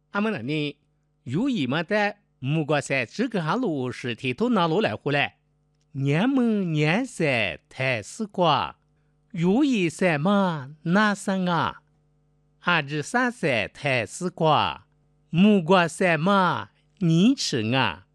俺们那里有一么在木瓜山这个下路是提头拿路来回来，年门年山太丝瓜，有一山嘛那山啊，俺这山山太丝瓜，木瓜山嘛你吃啊。